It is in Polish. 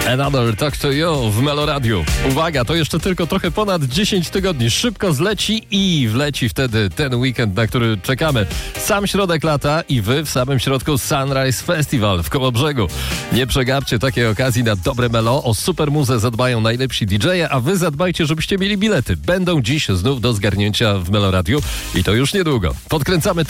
Another Talk to You w Meloradiu. Uwaga, to jeszcze tylko trochę ponad 10 tygodni. Szybko zleci i wleci wtedy ten weekend, na który czekamy. Sam środek lata i wy w samym środku Sunrise Festival w Kołobrzegu. Nie przegapcie takiej okazji na dobre melo. O super muzę zadbają najlepsi DJ-e, a wy zadbajcie, żebyście mieli bilety. Będą dziś znów do zgarnięcia w Meloradiu i to już niedługo. Podkręcamy